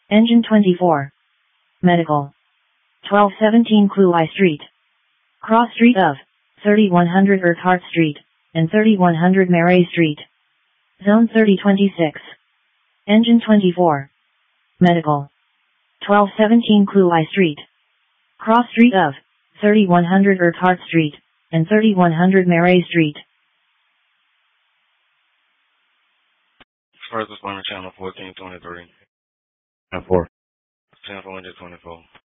Engine 24. Medical. 1217 Clui Street. Cross Street of 3100 Urquhart Street and 3100 Marais Street. Zone 3026. Engine 24. Medical. 1217 Clui Street. Cross Street of 3100 Urquhart Street and 3100 Marais Street. First responder channel 1423. And 4. Channel 424.